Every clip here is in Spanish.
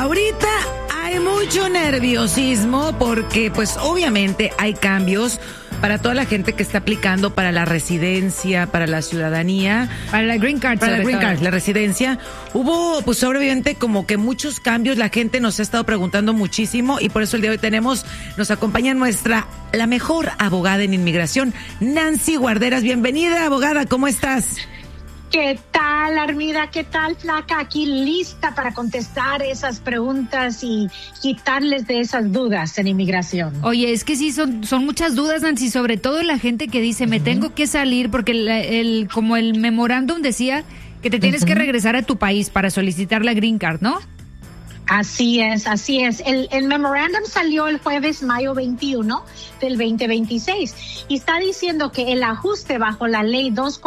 Ahorita hay mucho nerviosismo porque pues obviamente hay cambios para toda la gente que está aplicando para la residencia, para la ciudadanía. Para la Green Card. Para la Green Card, la residencia. Hubo pues obviamente como que muchos cambios, la gente nos ha estado preguntando muchísimo y por eso el día de hoy nos acompaña la mejor abogada en inmigración, Nancy Guarderas. Bienvenida, abogada, ¿cómo estás? ¿Qué tal, Armida? ¿Qué tal, Flaca? Aquí lista para contestar esas preguntas y quitarles de esas dudas en inmigración. Oye, es que sí, son muchas dudas, Nancy, sobre todo la gente que dice, me tengo que salir, porque como el memorándum decía que te tienes que regresar a tu país para solicitar la Green Card, ¿no? Así es, así es. El memorándum salió el jueves, mayo 21 del 2026 y está diciendo que el ajuste bajo la ley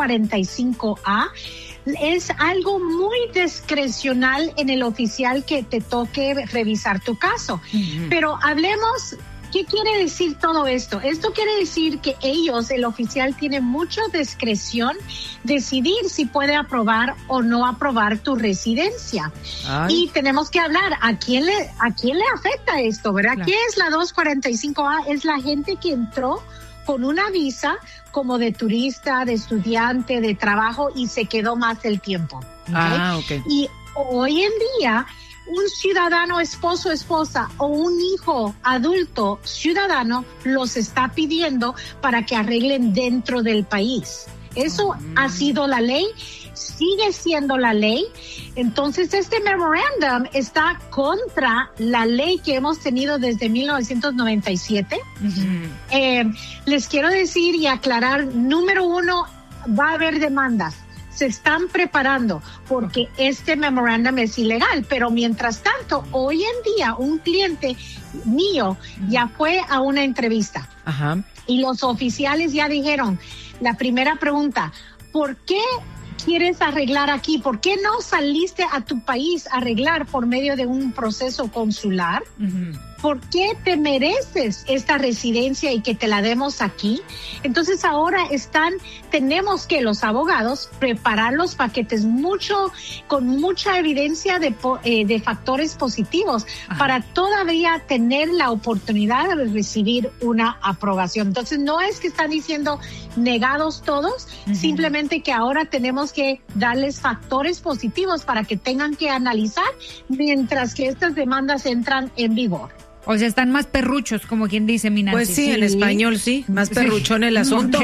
245A es algo muy discrecional en el oficial que te toque revisar tu caso. Pero hablemos. ¿Qué quiere decir todo esto? Esto quiere decir que el oficial tiene mucha discreción decidir si puede aprobar o no aprobar tu residencia. Y tenemos que hablar, ¿a quién le afecta esto, verdad? Claro. ¿Qué es la 245A? Es la gente que entró con una visa como de turista, de estudiante, de trabajo y se quedó más el tiempo. ¿Okay? Y hoy en día, un ciudadano, esposo, esposa o un hijo adulto ciudadano los está pidiendo para que arreglen dentro del país. Eso ha sido la ley, sigue siendo la ley. Entonces, este memorándum está contra la ley que hemos tenido desde 1997. Les quiero decir y aclarar, número uno, va a haber demandas. Se están preparando porque este memorándum es ilegal, pero mientras tanto, hoy en día un cliente mío ya fue a una entrevista. Y los oficiales ya dijeron, la primera pregunta, ¿por qué quieres arreglar aquí? ¿Por qué no saliste a tu país a arreglar por medio de un proceso consular? ¿Por qué te mereces esta residencia y que te la demos aquí? Entonces ahora tenemos que los abogados preparar los paquetes con mucha evidencia de factores positivos para todavía tener la oportunidad de recibir una aprobación. Entonces no es que están diciendo negados todos, simplemente que ahora tenemos que darles factores positivos para que tengan que analizar mientras que estas demandas entran en vigor. O sea, están más perruchos, como quien dice, mi Nancy. Pues sí, en español sí, más perruchón el asunto.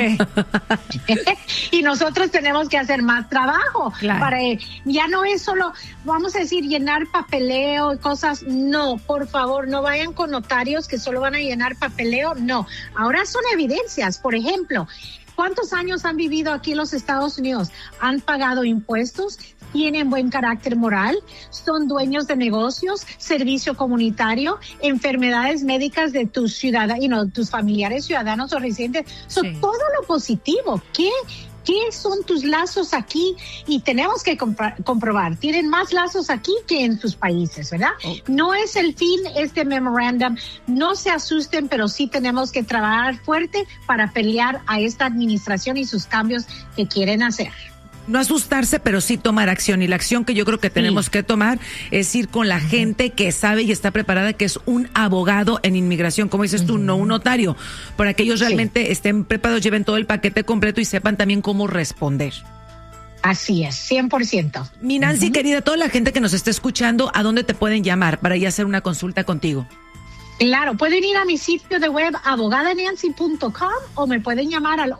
Y nosotros tenemos que hacer más trabajo. Claro. Ya no es solo, vamos a decir, llenar papeleo y cosas. No, por favor, no vayan con notarios que solo van a llenar papeleo. No, ahora son evidencias. Por ejemplo, ¿cuántos años han vivido aquí en los Estados Unidos? ¿Han pagado impuestos? ¿Tienen buen carácter moral? ¿Son dueños de negocios? ¿Servicio comunitario? ¿Enfermedades médicas de tus tus familiares ciudadanos o residentes? Todo lo positivo. ¿Qué son tus lazos aquí? Y tenemos que comprobar, tienen más lazos aquí que en sus países, ¿verdad? No es el fin este memorándum, no se asusten, pero sí tenemos que trabajar fuerte para pelear a esta administración y sus cambios que quieren hacer. No asustarse, pero sí tomar acción. Y la acción que yo creo que tenemos que tomar es ir con la gente que sabe y está preparada, que es un abogado en inmigración, como dices tú, no un notario, para que ellos realmente estén preparados, lleven todo el paquete completo y sepan también cómo responder. Así es, 100%. Mi Nancy, querida, toda la gente que nos está escuchando, ¿a dónde te pueden llamar para ir a hacer una consulta contigo? Claro, pueden ir a mi sitio de web abogadanancy.com o me pueden llamar al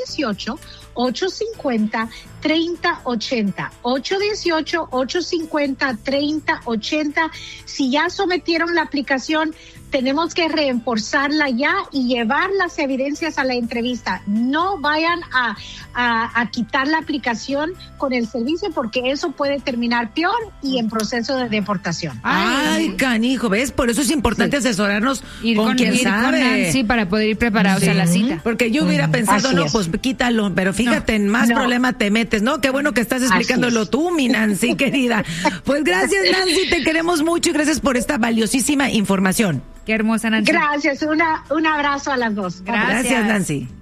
818-850-3080. 818-850-3080. Si ya sometieron la aplicación, tenemos que reforzarla ya y llevar las evidencias a la entrevista. No vayan a quitar la aplicación con el servicio porque eso puede terminar peor y en proceso de deportación. Ay, canijo, ¿ves? Por eso es importante asesorarnos con quien sabe. Con Nancy para poder ir preparados a la cita. Porque yo hubiera pensado, pues quítalo, pero fíjate, en más problema te metes, ¿no? Qué bueno que estás explicándolo tú, mi Nancy, querida. Pues gracias, Nancy, te queremos mucho y gracias por esta valiosísima información. Qué hermosa, Nancy. Gracias, un abrazo a las dos. Gracias, Nancy.